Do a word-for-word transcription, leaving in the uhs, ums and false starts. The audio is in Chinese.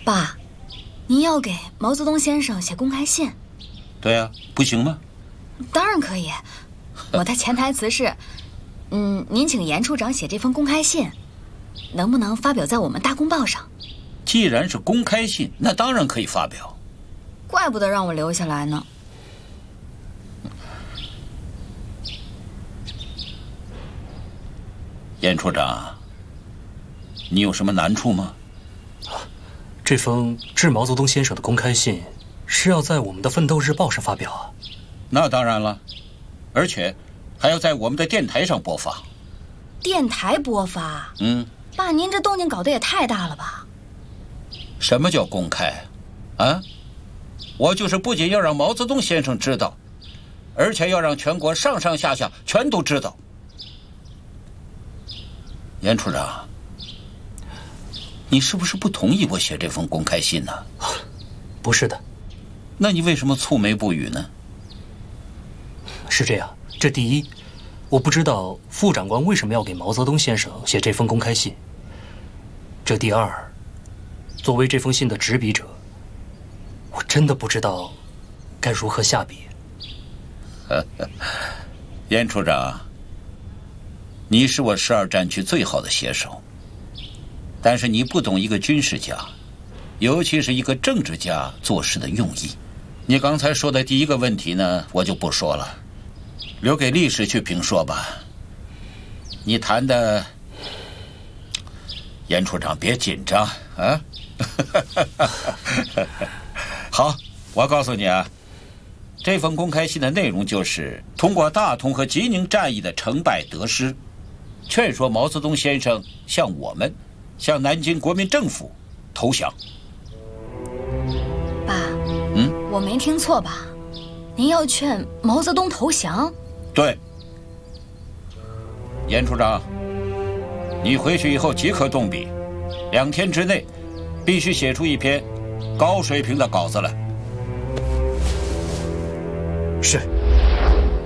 爸，您要给毛泽东先生写公开信？ 对啊，不行吗？ 当然可以。我的潜台词是，嗯，您请严处长写这封公开信，能不能发表在我们大公报上？ 既然是公开信，那当然可以发表。 怪不得让我留下来呢。 严处长，你有什么难处吗？ 这封致毛泽东先生的公开信是要在我们的《奋斗日报》上发表啊。 那当然了，而且还要在我们的电台上播发。 电台播发？ 嗯。 爸，您这动静搞得也太大了吧？ 什么叫公开？啊？我就是不仅要让毛泽东先生知道，而且要让全国上上下下全都知道。严处长，你是不是不同意我写这封公开信呢？ 不是的。 那你为什么蹙眉不语呢？ 是这样，这第一，我不知道副长官为什么要给毛泽东先生写这封公开信。这第二，作为这封信的执笔者，我真的不知道该如何下笔。 严处长，你是我十二战区最好的写手，但是你不懂一个军事家，尤其是一个政治家做事的用意。你刚才说的第一个问题呢，我就不说了，留给历史去评说吧。你谈的，严处长别紧张啊。好，我告诉你啊，这封公开信的内容就是通过大同和吉宁战役的成败得失，劝说毛泽东先生向我们，向南京国民政府投降。 爸， 嗯， 我没听错吧？您要劝毛泽东投降？ 对。严处长，你回去以后即刻动笔，两天之内必须写出一篇高水平的稿子来。 是。